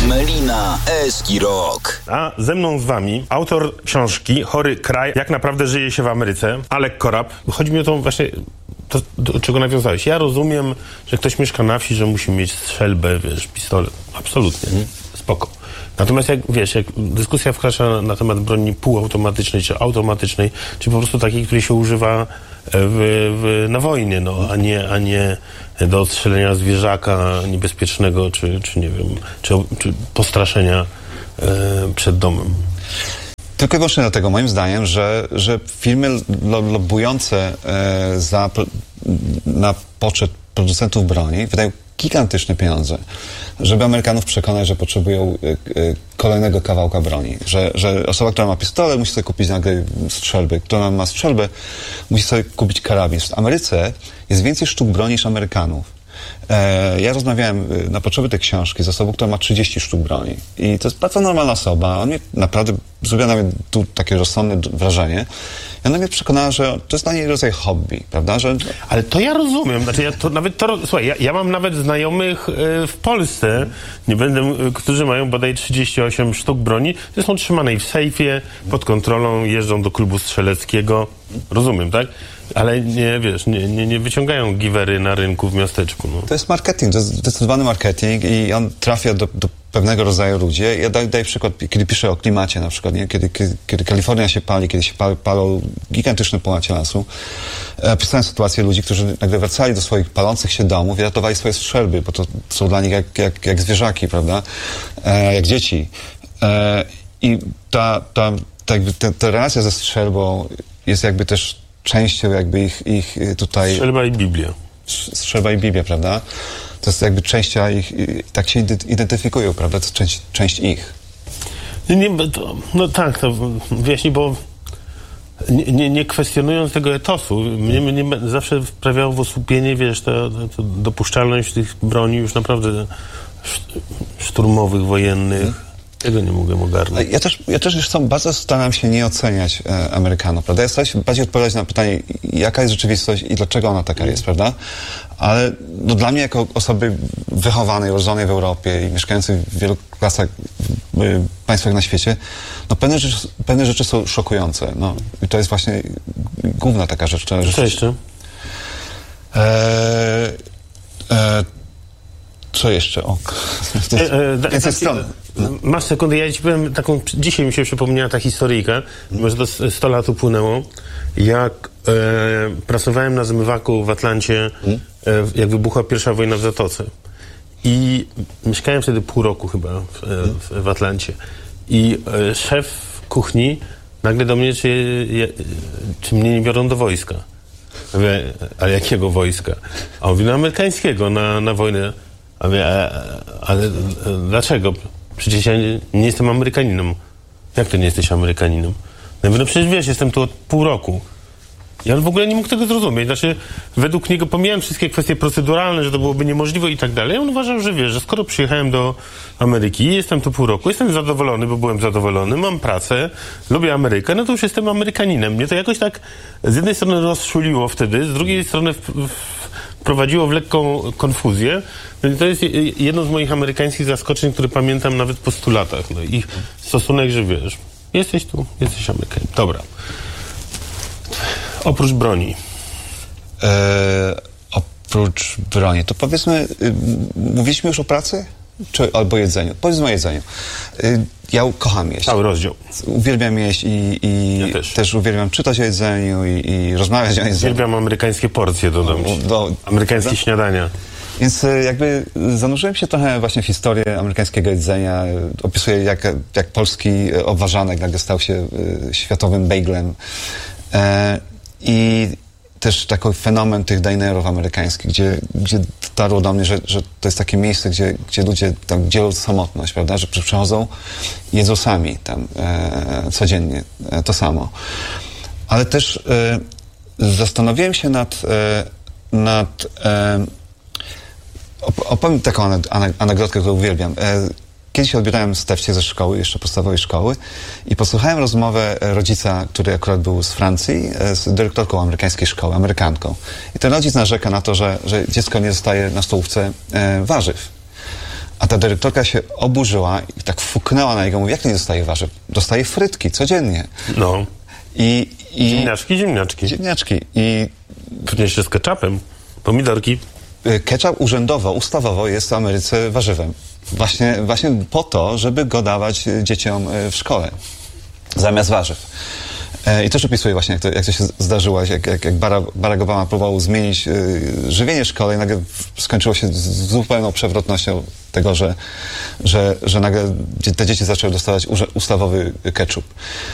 Melina Eski Rock. A ze mną z wami autor książki Chory kraj, jak naprawdę żyje się w Ameryce, Alek Korab. Chodzi mi o to właśnie, to, do czego nawiązałeś. Ja rozumiem, że ktoś mieszka na wsi, że musi mieć strzelbę, wiesz, pistolet. Absolutnie, nie? Spoko. Natomiast jak dyskusja wkracza na temat broni półautomatycznej czy automatycznej, czy po prostu takiej, której się używa na wojnie, no, a nie do odstrzelenia zwierzaka niebezpiecznego, czy nie wiem, czy postraszenia przed domem. Tylko i wyłącznie dlatego, moim zdaniem, że firmy lobbujące na poczet producentów broni wydają gigantyczne pieniądze, żeby Amerykanów przekonać, że potrzebują kolejnego kawałka broni. Że osoba, która ma pistolet, musi sobie kupić nagle strzelby. Która ma strzelbę, musi sobie kupić karabin. W Ameryce jest więcej sztuk broni niż Amerykanów. Ja rozmawiałem na potrzeby tej książki z osobą, która ma 30 sztuk broni. I to jest bardzo normalna osoba. On mnie naprawdę zrobiła na mnie tu takie rozsądne wrażenie. I ona mnie przekonała, że to jest dla niej rodzaj hobby, prawda? Ale to ja rozumiem. Znaczy słuchaj, ja mam nawet znajomych w Polsce, którzy mają bodaj 38 sztuk broni, które są trzymanej w sejfie, pod kontrolą, jeżdżą do klubu strzeleckiego. Rozumiem, tak? Ale nie wyciągają giwery na rynku w miasteczku. No. To jest marketing, to jest zdecydowany marketing i on trafia do pewnego rodzaju ludzi. Ja daję przykład, kiedy piszę o klimacie na przykład, nie? Kiedy Kalifornia się pali, kiedy się palą gigantyczne połacie lasu. Pisałem sytuację ludzi, którzy nagle wracali do swoich palących się domów i ratowali swoje strzelby, bo to są dla nich jak zwierzaki, prawda? Jak dzieci. I ta relacja ze strzelbą jest jakby też częścią jakby ich tutaj... Strzelba i Biblia. Strzelba i Biblia, prawda? To jest jakby częścią ich, tak się identyfikują, prawda? To jest część ich. To wyjaśnij, bo nie kwestionując tego etosu, mnie zawsze wprawiało w osłupienie, to dopuszczalność tych broni już naprawdę szturmowych, wojennych. Tego nie mogłem ogarnąć. Ja też zresztą bardzo staram się nie oceniać Amerykanów, prawda? Ja staram się bardziej odpowiadać na pytanie, jaka jest rzeczywistość i dlaczego ona taka jest, prawda? Ale dla mnie, jako osoby wychowanej, urodzonej w Europie i mieszkającej w wielu państwach na świecie, pewne rzeczy są szokujące. I to jest właśnie główna taka rzecz. Co jeszcze? Co jeszcze? Więcej stron. Masz sekundę, ja ci powiem taką, dzisiaj mi się przypomniała ta historyjka, może to 100 lat upłynęło, jak pracowałem na zmywaku w Atlancie, jak wybuchła pierwsza wojna w Zatoce. I mieszkałem wtedy pół roku chyba w Atlancie. I szef kuchni nagle do mnie, czy mnie nie biorą do wojska. Ja mówię, ale jakiego wojska? A on mówi, amerykańskiego, na wojnę. A mówię, ale dlaczego? Przecież ja nie jestem Amerykaninem. Jak to nie jesteś Amerykaninem? Ja mówię, przecież wiesz, jestem tu od pół roku. Ja w ogóle nie mógł tego zrozumieć. Znaczy, według niego pomijałem wszystkie kwestie proceduralne, że to byłoby niemożliwe i tak dalej. On uważał, że że skoro przyjechałem do Ameryki, jestem tu pół roku, jestem zadowolony, bo byłem zadowolony, mam pracę, lubię Amerykę, to już jestem Amerykaninem. Mnie to jakoś tak z jednej strony rozszuliło wtedy, z drugiej strony wprowadziło w lekką konfuzję. To jest jedno z moich amerykańskich zaskoczeń, które pamiętam nawet po 100 latach. Ich stosunek, że wiesz, jesteś tu, jesteś Amerykaninem. Dobra. Oprócz broni. Oprócz broni, to powiedzmy, mówiliśmy już o pracy? Albo jedzeniu. Powiedzmy o jedzeniu. Ja kocham jeść. Cały rozdział. Uwielbiam jeść i ja też uwielbiam czytać o jedzeniu i rozmawiać o jedzeniu. Uwielbiam amerykańskie porcje, dodam. Amerykańskie śniadania. Więc jakby zanurzyłem się trochę właśnie w historię amerykańskiego jedzenia. Opisuję, jak polski obwarzanek nagle stał się światowym bejglem. I też taki fenomen tych dinerów amerykańskich, gdzie dotarło do mnie, że to jest takie miejsce, gdzie ludzie tam dzielą samotność, prawda, że przychodzą i jedzą sami tam codziennie to samo. Ale też zastanowiłem się opowiem taką anegdotkę, którą uwielbiam. Kiedyś odbierałem Stefcie ze szkoły, jeszcze podstawowej szkoły, i posłuchałem rozmowę rodzica, który akurat był z Francji, z dyrektorką amerykańskiej szkoły, Amerykanką. I ten rodzic narzeka na to, że dziecko nie dostaje na stołówce warzyw. A ta dyrektorka się oburzyła i tak fuknęła na niego, mówi, jak nie dostaje warzyw? Dostaje frytki codziennie. No. I Ziemniaczki. I Pewnie jeszcze z ketchupem. Pomidorki. ketchup urzędowo, ustawowo jest w Ameryce warzywem. Właśnie po to, żeby go dawać dzieciom w szkole. Zamiast warzyw. I też opisuję właśnie, jak to się zdarzyło, jak Barack Obama próbował zmienić żywienie szkoły i nagle skończyło się z zupełną przewrotnością tego, że nagle te dzieci zaczęły dostawać ustawowy ketchup.